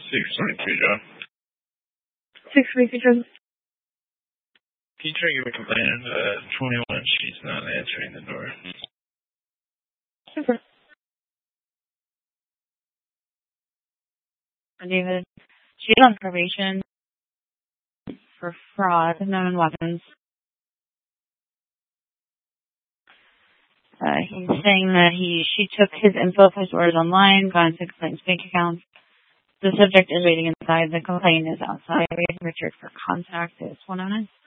622, John. 622, John. Can you try to give a complaint 21? She's not answering the door. Super. David, she's on probation for fraud, known weapons. He's saying that she took his info for his orders online, got into complaint's bank account. The subject is waiting inside. The complaint is outside. Waiting Richard for contact. It's 109.